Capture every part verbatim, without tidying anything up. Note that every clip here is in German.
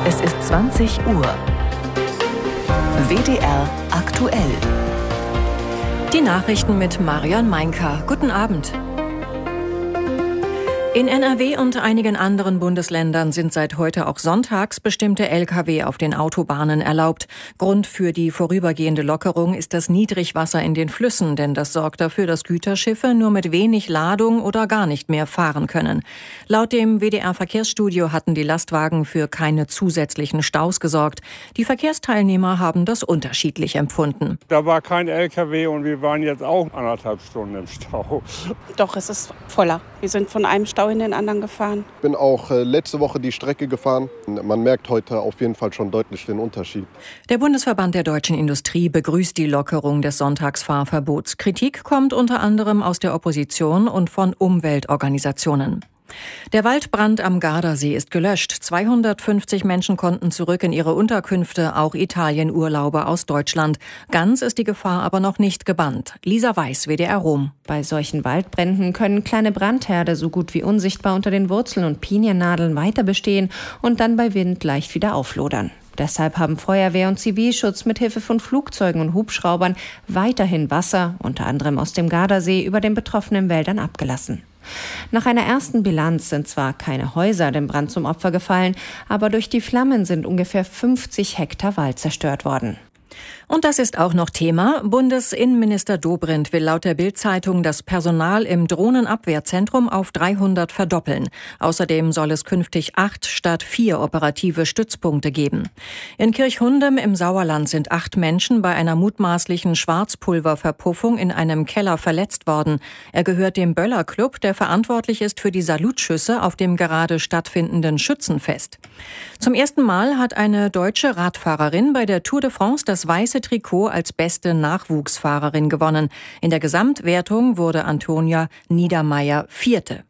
Es ist zwanzig Uhr. W D R aktuell. Die Nachrichten mit Marion Meinker. Guten Abend. In N R W und einigen anderen Bundesländern sind seit heute auch sonntags bestimmte L K W auf den Autobahnen erlaubt. Grund für die vorübergehende Lockerung ist das Niedrigwasser in den Flüssen, denn das sorgt dafür, dass Güterschiffe nur mit wenig Ladung oder gar nicht mehr fahren können. Laut dem W D R-Verkehrsstudio hatten die Lastwagen für keine zusätzlichen Staus gesorgt. Die Verkehrsteilnehmer haben das unterschiedlich empfunden. Da war kein L K W und wir waren jetzt auch anderthalb Stunden im Stau. Doch, es ist voller. Wir sind von einem Stau in den anderen gefahren. Ich bin auch äh, letzte Woche die Strecke gefahren. Man merkt heute auf jeden Fall schon deutlich den Unterschied. Der Bundesverband der deutschen Industrie begrüßt die Lockerung des Sonntagsfahrverbots. Kritik kommt unter anderem aus der Opposition und von Umweltorganisationen. Der Waldbrand am Gardasee ist gelöscht. zweihundertfünfzig Menschen konnten zurück in ihre Unterkünfte, auch Italienurlauber aus Deutschland. Ganz ist die Gefahr aber noch nicht gebannt. Lisa Weiß, W D R Rom. Bei solchen Waldbränden können kleine Brandherde so gut wie unsichtbar unter den Wurzeln und Piniennadeln weiter bestehen und dann bei Wind leicht wieder auflodern. Deshalb haben Feuerwehr und Zivilschutz mit Hilfe von Flugzeugen und Hubschraubern weiterhin Wasser, unter anderem aus dem Gardasee, über den betroffenen Wäldern abgelassen. Nach einer ersten Bilanz sind zwar keine Häuser dem Brand zum Opfer gefallen, aber durch die Flammen sind ungefähr fünfzig Hektar Wald zerstört worden. Und das ist auch noch Thema. Bundesinnenminister Dobrindt will laut der Bild-Zeitung das Personal im Drohnenabwehrzentrum auf dreihundert verdoppeln. Außerdem soll es künftig acht statt vier operative Stützpunkte geben. In Kirchhundem im Sauerland sind acht Menschen bei einer mutmaßlichen Schwarzpulververpuffung in einem Keller verletzt worden. Er gehört dem Böller Club, der verantwortlich ist für die Salutschüsse auf dem gerade stattfindenden Schützenfest. Zum ersten Mal hat eine deutsche Radfahrerin bei der Tour de France das weiße Trikot als beste Nachwuchsfahrerin gewonnen. In der Gesamtwertung wurde Antonia Niedermeyer Vierte.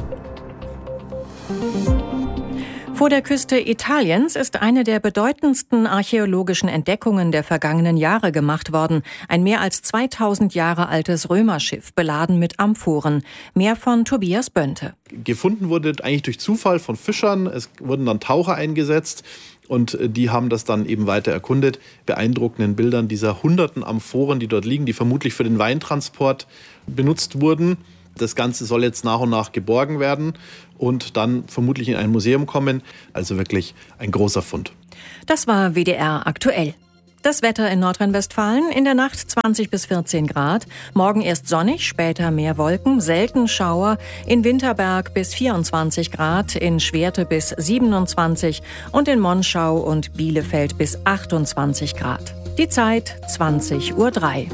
Vor der Küste Italiens ist eine der bedeutendsten archäologischen Entdeckungen der vergangenen Jahre gemacht worden. Ein mehr als zweitausend Jahre altes Römerschiff, beladen mit Amphoren. Mehr von Tobias Bönte. Gefunden wurde eigentlich durch Zufall von Fischern. Es wurden dann Taucher eingesetzt. Und die haben das dann eben weiter erkundet. Beeindruckenden Bildern dieser hunderten Amphoren, die dort liegen, die vermutlich für den Weintransport benutzt wurden. Das Ganze soll jetzt nach und nach geborgen werden und dann vermutlich in ein Museum kommen. Also wirklich ein großer Fund. Das war W D R aktuell. Das Wetter in Nordrhein-Westfalen: in der Nacht zwanzig bis vierzehn Grad, morgen erst sonnig, später mehr Wolken, selten Schauer, in Winterberg bis vierundzwanzig Grad, in Schwerte bis siebenundzwanzig und in Monschau und Bielefeld bis achtundzwanzig Grad. Die Zeit zwanzig Uhr drei.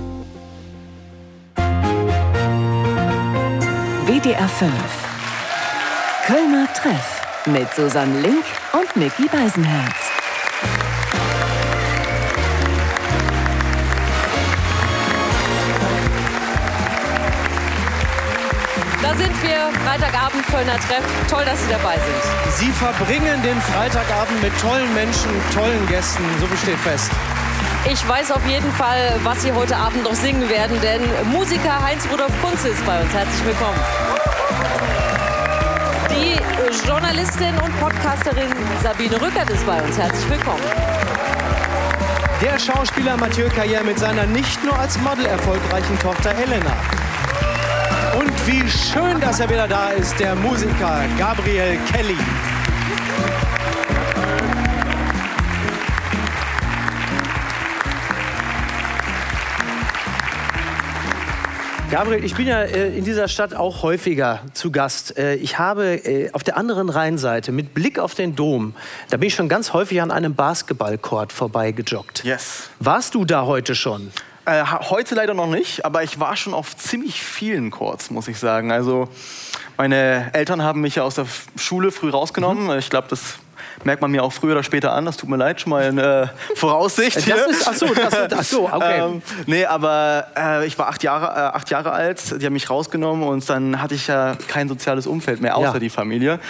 W D R fünf. Kölner Treff mit Susanne Link und Micky Beisenherz. Da sind wir, Freitagabend, Kölner Treff. Toll, dass Sie dabei sind. Sie verbringen den Freitagabend mit tollen Menschen, tollen Gästen, so besteht fest. Ich weiß auf jeden Fall, was Sie heute Abend noch singen werden, denn Musiker Heinz-Rudolf Kunze ist bei uns. Herzlich willkommen. Die Journalistin und Podcasterin Sabine Rückert ist bei uns. Herzlich willkommen. Der Schauspieler Mathieu Kayer mit seiner nicht nur als Model erfolgreichen Tochter Elena. Und wie schön, dass er wieder da ist, der Musiker Gabriel Kelly. Gabriel, ich bin ja äh, in dieser Stadt auch häufiger zu Gast. Äh, ich habe äh, auf der anderen Rheinseite mit Blick auf den Dom, da bin ich schon ganz häufig an einem Basketballcourt vorbeigejoggt. Yes. Warst du da heute schon? Äh, heute leider noch nicht, aber ich war schon auf ziemlich vielen Courts, muss ich sagen. Also meine Eltern haben mich ja aus der Schule früh rausgenommen. Mhm. Ich glaube, das merkt man mir auch früher oder später an. Das tut mir leid, schon mal in äh, Voraussicht. Das ist, ach so, das, ach so, okay. ähm, nee, aber äh, ich war acht Jahre, äh, acht Jahre alt. Die haben mich rausgenommen und dann hatte ich ja kein soziales Umfeld mehr, außer ja. die Familie.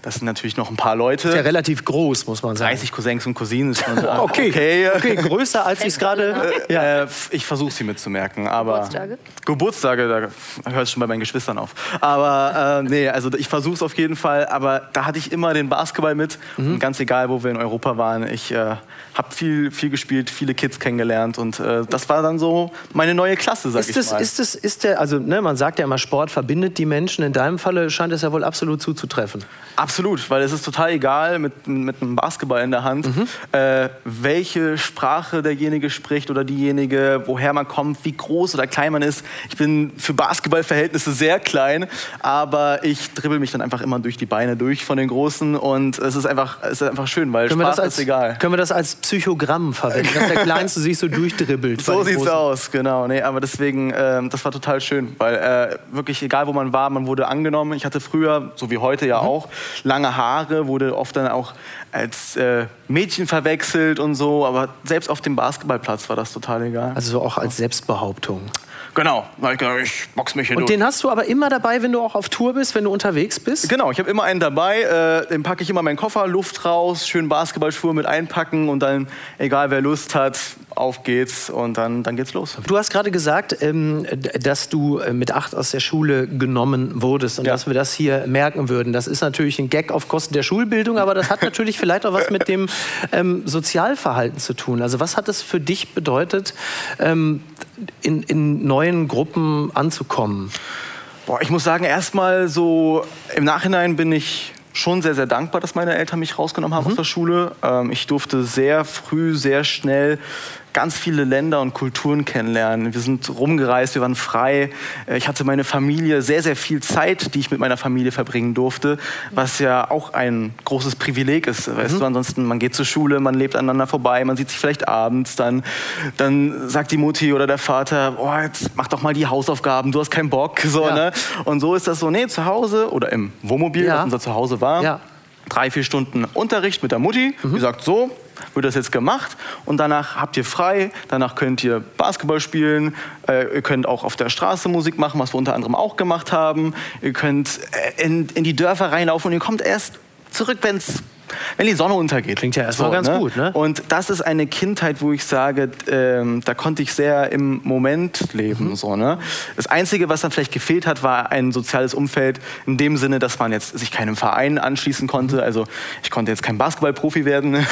das sind natürlich noch ein paar Leute. Ist ja relativ groß, muss man sagen. dreißig Cousins und Cousinen ist man sagen. Okay. okay, okay, größer als ich es gerade. Ja. Äh, ich versuche sie mitzumerken, aber Geburtstage? Geburtstage, da hört es schon bei meinen Geschwistern auf. Aber äh, nee, also ich versuche es auf jeden Fall. Aber da hatte ich immer den Basketball mit. Mhm. Und ganz egal, wo wir in Europa waren, ich äh, habe viel, viel gespielt, viele Kids kennengelernt und äh, das war dann so meine neue Klasse, sag ist ich das, mal. Ist das, ist der, also ne, man sagt ja immer, Sport verbindet die Menschen. In deinem Falle scheint es ja wohl absolut zuzutreffen. Absolut, weil es ist total egal mit, mit einem Basketball in der Hand, mhm. äh, welche Sprache derjenige spricht oder diejenige, woher man kommt, wie groß oder klein man ist. Ich bin für Basketballverhältnisse sehr klein, aber ich dribbel mich dann einfach immer durch die Beine durch von den Großen und es ist einfach, es ist einfach schön, weil können Spaß wir das als, ist egal. Können wir das als Psychogramm verwenden, dass der Kleinste sich so durchdribbelt? So sieht's aus, genau. Nee, aber deswegen, äh, das war total schön, weil äh, wirklich egal, wo man war, man wurde angenommen. Ich hatte früher, so wie heute ja mhm. auch, lange Haare, wurde oft dann auch als äh, Mädchen verwechselt und so, aber selbst auf dem Basketballplatz war das total egal. Also auch als Selbstbehauptung. Genau, ich box mich hier Und durch. den hast du aber immer dabei, wenn du auch auf Tour bist, wenn du unterwegs bist? Genau, ich habe immer einen dabei, äh, den packe ich immer in meinen Koffer, Luft raus, schön Basketballschuhe mit einpacken und dann, egal wer Lust hat, auf geht's und dann, dann geht's los. Du hast gerade gesagt, ähm, dass du mit acht aus der Schule genommen wurdest und ja. dass wir das hier merken würden. Das ist natürlich ein Gag auf Kosten der Schulbildung, aber das hat natürlich vielleicht auch was mit dem ähm, Sozialverhalten zu tun. Also was hat es für dich bedeutet, ähm, in, in neuen Gruppen anzukommen? Boah, ich muss sagen, erstmal so im Nachhinein bin ich schon sehr, sehr dankbar, dass meine Eltern mich rausgenommen haben mhm. aus der Schule. Ähm, ich durfte sehr früh, sehr schnell ganz viele Länder und Kulturen kennenlernen. Wir sind rumgereist, wir waren frei. Ich hatte meine Familie, sehr, sehr viel Zeit, die ich mit meiner Familie verbringen durfte, was ja auch ein großes Privileg ist. Mhm. Weißt du, ansonsten, man geht zur Schule, man lebt aneinander vorbei, man sieht sich vielleicht abends, dann, dann sagt die Mutti oder der Vater, oh, jetzt mach doch mal die Hausaufgaben, du hast keinen Bock. So, ja. ne? Und so ist das so, nee, zu Hause oder im Wohnmobil, ja. was unser Zuhause war, ja. drei, vier Stunden Unterricht mit der Mutti, mhm. die sagt so, wird das jetzt gemacht und danach habt ihr frei, danach könnt ihr Basketball spielen, äh, ihr könnt auch auf der Straße Musik machen, was wir unter anderem auch gemacht haben, ihr könnt äh, in, in die Dörfer reinlaufen und ihr kommt erst zurück, wenn's wenn die Sonne untergeht. Klingt ja erstmal so, ganz ne? gut, ne? Und das ist eine Kindheit, wo ich sage, ähm, da konnte ich sehr im Moment leben. Mhm. So, ne? Das Einzige, was dann vielleicht gefehlt hat, war ein soziales Umfeld in dem Sinne, dass man jetzt sich keinem Verein anschließen konnte. Also ich konnte jetzt kein Basketballprofi werden,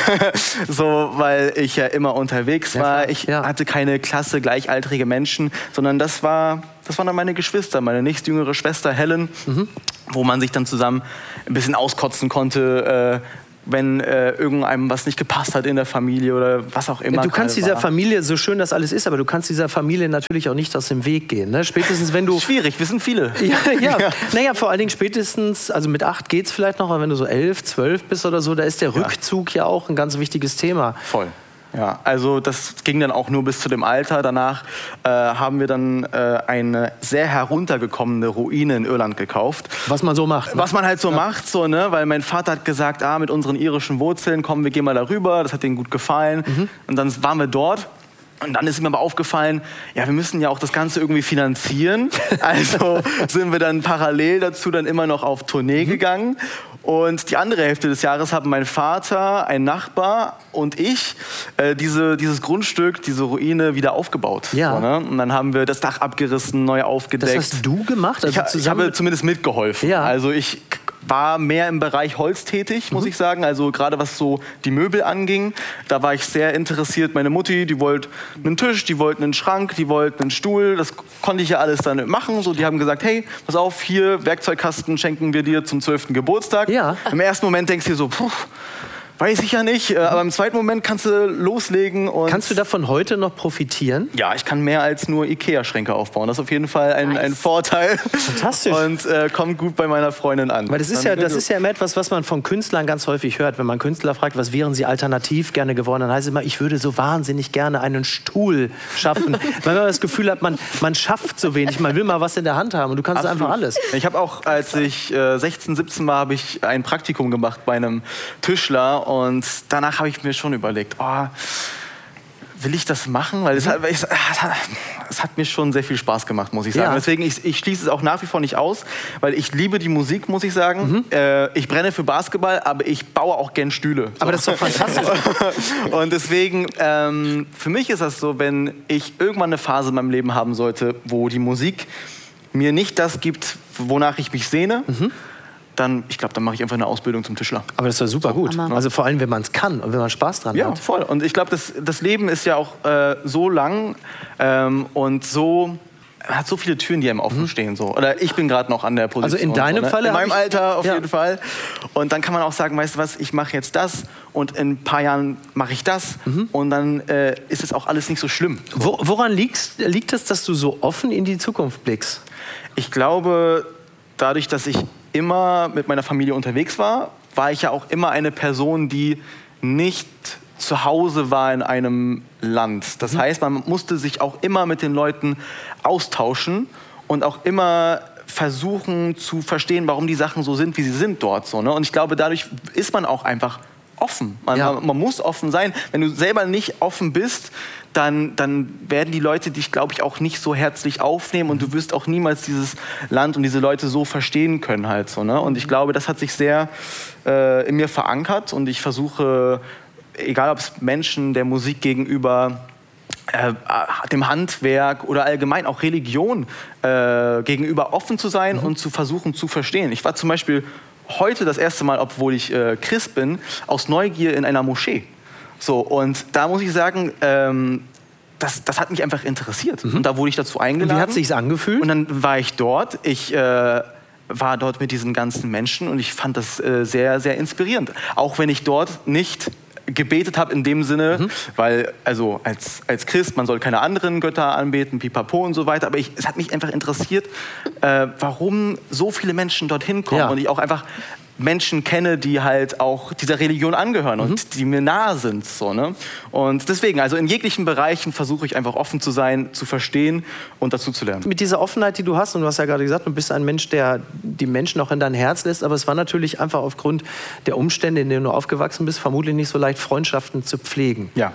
so, weil ich ja immer unterwegs war. Ich ja. hatte keine Klasse gleichaltrige Menschen, sondern das war... Das waren dann meine Geschwister, meine nächstjüngere Schwester Helen, mhm. wo man sich dann zusammen ein bisschen auskotzen konnte, äh, wenn äh, irgendeinem was nicht gepasst hat in der Familie oder was auch immer. Ja, du kannst dieser war. Familie, so schön das alles ist, aber du kannst dieser Familie natürlich auch nicht aus dem Weg gehen. Ne? Spätestens wenn du... Schwierig, wir sind viele. ja, ja. ja, naja, vor allen Dingen spätestens, also mit acht geht's vielleicht noch, aber wenn du so elf, zwölf bist oder so, da ist der ja. Rückzug ja auch ein ganz wichtiges Thema. Voll. Ja, also das ging dann auch nur bis zu dem Alter. Danach äh, haben wir dann äh, eine sehr heruntergekommene Ruine in Irland gekauft. Was man so macht. Ne? Was man halt so ja. macht, so, ne? Weil mein Vater hat gesagt, ah, mit unseren irischen Wurzeln, komm, wir gehen mal darüber. Das hat denen gut gefallen. Mhm. Und dann waren wir dort. Und dann ist mir aber aufgefallen, ja, wir müssen ja auch das Ganze irgendwie finanzieren. Also sind wir dann parallel dazu dann immer noch auf Tournee mhm. gegangen. Und die andere Hälfte des Jahres haben mein Vater, ein Nachbar und ich äh, diese, dieses Grundstück, diese Ruine wieder aufgebaut. Ja. So, ne? Und dann haben wir das Dach abgerissen, neu aufgedeckt. Das hast du gemacht? Also ich, ich habe zumindest mitgeholfen. Ja. Also ich war mehr im Bereich Holz tätig, muss mhm. ich sagen. Also gerade was so die Möbel anging, da war ich sehr interessiert. Meine Mutti, die wollte einen Tisch, die wollte einen Schrank, die wollte einen Stuhl. Das konnte ich ja alles dann machen. So, die haben gesagt, hey, pass auf, hier, Werkzeugkasten schenken wir dir zum zwölften Geburtstag. Ja. Im ersten Moment denkst du dir so, puh, weiß ich ja nicht, aber im zweiten Moment kannst du loslegen. Und kannst du davon heute noch profitieren? Ja, ich kann mehr als nur Ikea-Schränke aufbauen. Das ist auf jeden Fall ein, nice. ein Vorteil. Fantastisch. Und äh, kommt gut bei meiner Freundin an. Weil das ist, ja, das ist ja immer etwas, was man von Künstlern ganz häufig hört. Wenn man Künstler fragt, was wären sie alternativ gerne geworden, dann heißt es immer, ich würde so wahnsinnig gerne einen Stuhl schaffen. Weil man das Gefühl hat, man, man schafft so wenig, man will mal was in der Hand haben und du kannst einfach alles. Ich habe auch, als ich äh, sechzehn, siebzehn war, habe ich ein Praktikum gemacht bei einem Tischler. Und danach habe ich mir schon überlegt, oh, will ich das machen? Weil es hat, es, es hat mir schon sehr viel Spaß gemacht, muss ich sagen. Ja. Deswegen, ich, ich schließe es auch nach wie vor nicht aus, weil ich liebe die Musik, muss ich sagen. Mhm. Äh, ich brenne für Basketball, aber ich baue auch gern Stühle. So. Aber das ist doch fantastisch. Und deswegen, ähm, für mich ist das so, wenn ich irgendwann eine Phase in meinem Leben haben sollte, wo die Musik mir nicht das gibt, wonach ich mich sehne, mhm. dann, ich glaube, dann mache ich einfach eine Ausbildung zum Tischler. Aber das ist doch super so, gut. Also vor allem, wenn man es kann und wenn man Spaß dran ja, hat. Ja, voll. Und ich glaube, das, das Leben ist ja auch äh, so lang ähm, und so hat so viele Türen, die einem offen stehen. So. Oder ich bin gerade noch an der Position. Also in deinem so, ne? Falle? In meinem Alter auf ja. jeden Fall. Und dann kann man auch sagen, weißt du was, ich mache jetzt das und in ein paar Jahren mache ich das. Mhm. Und dann äh, ist es auch alles nicht so schlimm. Wo, woran liegst, liegt es, dass du so offen in die Zukunft blickst? Ich glaube, dadurch, dass ich immer mit meiner Familie unterwegs war, war ich ja auch immer eine Person, die nicht zu Hause war in einem Land. Das mhm. heißt, man musste sich auch immer mit den Leuten austauschen und auch immer versuchen zu verstehen, warum die Sachen so sind, wie sie sind dort. So, ne? Und ich glaube, dadurch ist man auch einfach offen. Man, ja. man, man muss offen sein. Wenn du selber nicht offen bist, dann, dann werden die Leute dich, glaube ich, auch nicht so herzlich aufnehmen und du wirst auch niemals dieses Land und diese Leute so verstehen können halt so, ne? Und ich glaube, das hat sich sehr äh, in mir verankert und ich versuche, egal ob es Menschen der Musik gegenüber, äh, dem Handwerk oder allgemein auch Religion äh, gegenüber offen zu sein mhm. und zu versuchen zu verstehen. Ich war zum Beispiel heute das erste Mal, obwohl ich äh, Christ bin, aus Neugier in einer Moschee. So, und da muss ich sagen, ähm, das, das hat mich einfach interessiert. Mhm. Und da wurde ich dazu eingeladen. Und wie hat es sich angefühlt? Und dann war ich dort. Ich äh, war dort mit diesen ganzen Menschen und ich fand das äh, sehr, sehr inspirierend. Auch wenn ich dort nicht gebetet habe in dem Sinne, mhm. weil also als, als Christ, man soll keine anderen Götter anbeten, pipapo und so weiter, aber ich, es hat mich einfach interessiert, äh, warum so viele Menschen dorthin kommen ja. und ich auch einfach Menschen kenne, die halt auch dieser Religion angehören mhm. und die mir nahe sind. So, ne? Und deswegen, also in jeglichen Bereichen versuche ich einfach offen zu sein, zu verstehen und dazu zu lernen. Mit dieser Offenheit, die du hast, und du hast ja gerade gesagt, du bist ein Mensch, der die Menschen auch in dein Herz lässt, aber es war natürlich einfach aufgrund der Umstände, in denen du aufgewachsen bist, vermutlich nicht so leicht, Freundschaften zu pflegen. Ja.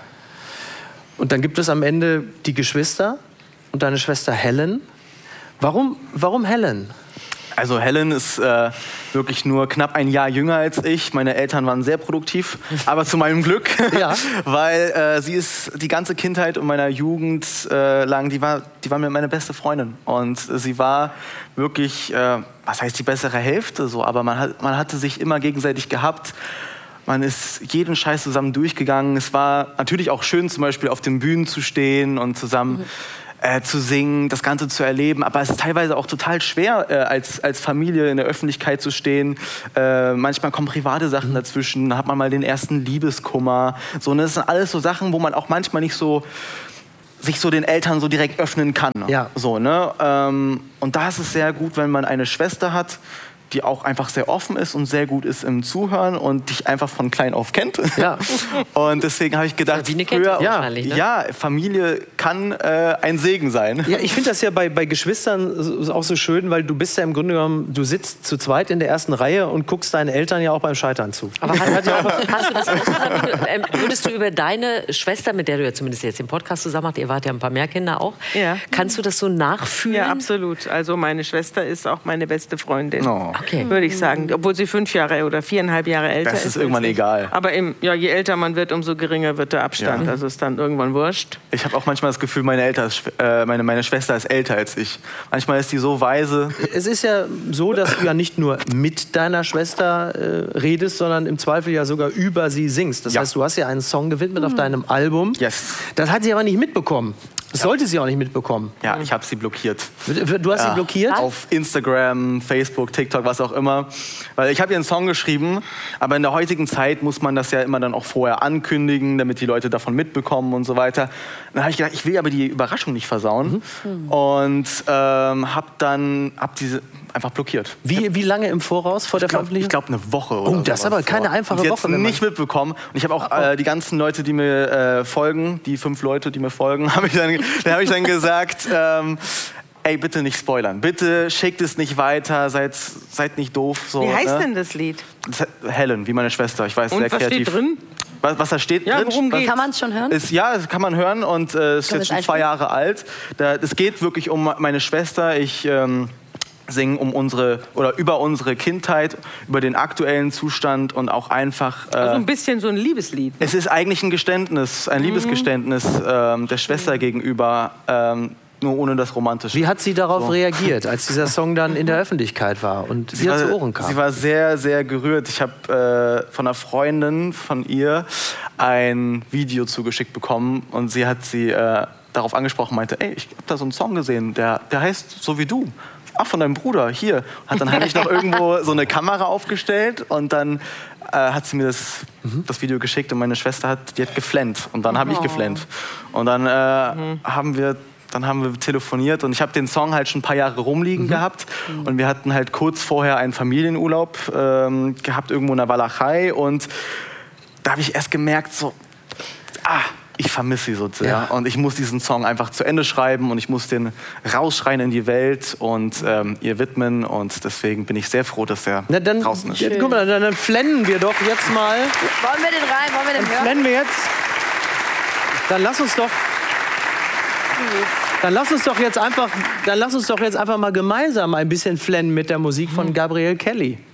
Und dann gibt es am Ende die Geschwister und deine Schwester Helen. Warum, warum Helen? Also Helen ist äh, wirklich nur knapp ein Jahr jünger als ich. Meine Eltern waren sehr produktiv, aber zu meinem Glück, ja. weil äh, sie ist die ganze Kindheit und meiner Jugend äh, lang, die war, die war mir meine beste Freundin. Und sie war wirklich, äh, was heißt die bessere Hälfte, so, aber man, hat, man hatte sich immer gegenseitig gehabt. Man ist jeden Scheiß zusammen durchgegangen. Es war natürlich auch schön, zum Beispiel auf den Bühnen zu stehen und zusammen mhm. Äh, zu singen, das Ganze zu erleben. Aber es ist teilweise auch total schwer, äh, als, als Familie in der Öffentlichkeit zu stehen. Äh, manchmal kommen private Sachen dazwischen. Da hat man mal den ersten Liebeskummer. So, und das sind alles so Sachen, wo man auch manchmal nicht so sich so den Eltern so direkt öffnen kann. Ja. So, ne? ähm, und da ist es sehr gut, wenn man eine Schwester hat, die auch einfach sehr offen ist und sehr gut ist im Zuhören und dich einfach von klein auf kennt. Ja. Und deswegen habe ich gedacht, wie eine früher, Kette wahrscheinlich, ne? ja, Familie kann äh, ein Segen sein. Ja, ich finde das ja bei, bei Geschwistern auch so schön, weil du bist ja im Grunde genommen, du sitzt zu zweit in der ersten Reihe und guckst deinen Eltern ja auch beim Scheitern zu. Aber hast, hast du das auch, ähm, würdest du über deine Schwester, mit der du ja zumindest jetzt den Podcast zusammen macht, ihr wart ja ein paar mehr Kinder auch, ja. kannst du das so nachfühlen? Ja, absolut. Also meine Schwester ist auch meine beste Freundin. Oh. Okay. Würde ich sagen, obwohl sie fünf Jahre oder viereinhalb Jahre älter ist. Das ist irgendwann egal. Aber im, ja, je älter man wird, umso geringer wird der Abstand. Ja. Also ist dann irgendwann wurscht. Ich habe auch manchmal das Gefühl, meine, Eltern, äh, meine, meine Schwester ist älter als ich. Manchmal ist die so weise. Es ist ja so, dass du ja nicht nur mit deiner Schwester äh, redest, sondern im Zweifel ja sogar über sie singst. Das ja. heißt, du hast ja einen Song gewidmet mhm. auf deinem Album. Yes. Das hat sie aber nicht mitbekommen. Das sollte sie auch nicht mitbekommen. Ja, ich habe sie blockiert. Du hast ja. sie blockiert? Auf Instagram, Facebook, TikTok, was auch immer. Weil ich habe ihr einen Song geschrieben, aber in der heutigen Zeit muss man das ja immer dann auch vorher ankündigen, damit die Leute davon mitbekommen und so weiter. Dann habe ich gedacht, ich will aber die Überraschung nicht versauen. Mhm. Und ähm, habe dann hab diese einfach blockiert. Wie, wie lange im Voraus vor der Veröffentlichung? Ich glaube, eine Woche oder Oh, das ist aber keine einfache ich Woche. Ich nicht mitbekommen. Und ich habe auch äh, die ganzen Leute, die mir äh, folgen, die fünf Leute, die mir folgen, habe ich dann, dann, hab ich dann gesagt, ähm, ey, bitte nicht spoilern. Bitte schickt es nicht weiter, seid, seid nicht doof. So, wie heißt ne? denn das Lied? Das Helen, wie meine Schwester. Ich weiß, Und sehr was kreativ. steht drin? was, was da steht. Ja, drin, worum geht's? Kann man es schon hören? Ist, ja, das kann man hören und äh, ist Können jetzt wir schon es zwei einspielen? Jahre alt. Es geht wirklich um meine Schwester. Ich ähm, singe um unsere oder über unsere Kindheit, über den aktuellen Zustand und auch einfach. Äh, Also ein bisschen so ein Liebeslied. es ist eigentlich ein Geständnis, ein Liebesgeständnis ähm, der Schwester Mhm. gegenüber. Ähm, nur ohne das Romantische. Wie hat sie darauf So. reagiert, als dieser Song dann in der Öffentlichkeit war und Sie dir war, zu Ohren kam? sie war sehr, sehr gerührt. Ich habe äh, von einer Freundin von ihr ein Video zugeschickt bekommen und sie hat sie äh, darauf angesprochen, meinte, ey, ich habe da so einen Song gesehen, der, der heißt So wie du. Ach, von deinem Bruder, hier. Hat dann heimlich noch irgendwo so eine Kamera aufgestellt und dann äh, hat sie mir das, mhm. das Video geschickt und meine Schwester hat, die hat geflennt und dann habe ich Oh. geflennt. Und dann äh, mhm. haben wir Dann haben wir telefoniert und ich habe den Song halt schon ein paar Jahre rumliegen mhm. gehabt. Und wir hatten halt kurz vorher einen Familienurlaub ähm, gehabt, irgendwo in der Walachei. Und da habe ich erst gemerkt, so, ah, ich vermisse sie so sehr. Ja. Und ich muss diesen Song einfach zu Ende schreiben und ich muss den rausschreien in die Welt und ähm, ihr widmen. Und deswegen bin ich sehr froh, dass er Na, dann, draußen ist. Ja, guck mal, dann, dann flennen wir doch jetzt mal. Wollen wir den rein? Wollen wir den Dann hören? flennen wir jetzt. Dann lass uns doch. Dann lass uns doch jetzt einfach, dann lass uns doch jetzt einfach mal gemeinsam ein bisschen flennen mit der Musik von Gabrielle Kelly.